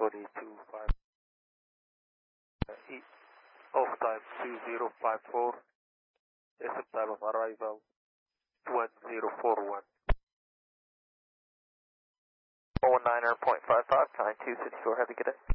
425. Off time 2054. SM time of arrival 1041. 19er.55, 9264, have a good day.